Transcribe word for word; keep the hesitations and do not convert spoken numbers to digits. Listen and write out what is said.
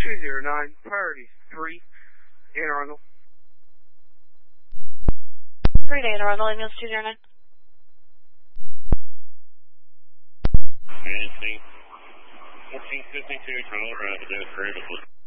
two zero nine, priority three, Anne Arundel. three to Anne Arundel, ambulance two zero nine. fourteen fifty-two, twelve, right, the death,